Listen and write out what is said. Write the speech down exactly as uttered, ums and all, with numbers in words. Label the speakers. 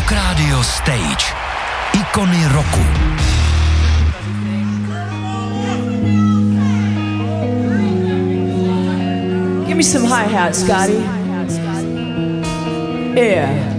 Speaker 1: Rock Radio Stage. Ikony roku.
Speaker 2: Give me some hi-hats, Scotty. Yeah.